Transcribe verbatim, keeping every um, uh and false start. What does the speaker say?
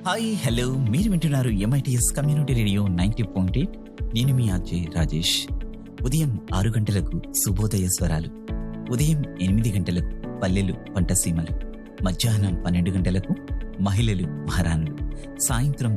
Hi hello మీరు వింటున్నారు MITS community radio ninety point eight. నేను మీ అజయ్ రాజేష్. ఉదయం ఆరు గంటలకు శుభోదయ స్వరాలు, ఉదయం ఎనిమిది గంటలకు పల్లెలు పంటసీమలు, మధ్యాహ్నం పన్నెండు గంటలకు మహిళలు మహారాణులు, సాయంత్రం